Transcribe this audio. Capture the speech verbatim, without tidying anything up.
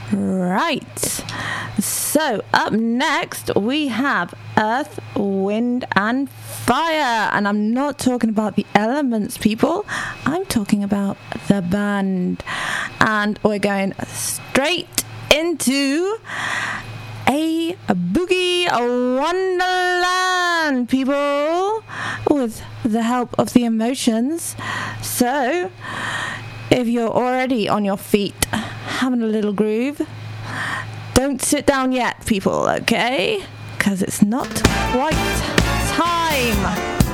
Right. So up next we have Earth, Wind and Fire. And I'm not talking about the elements, people. I'm talking about the band. And we're going straight into a, a boogie a wonderland, people, with the help of the emotions. So if you're already on your feet having a little groove, don't sit down yet, people, okay? Because it's not quite time.